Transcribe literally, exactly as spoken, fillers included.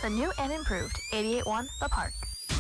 The new and improved eighty-eight point one The Park.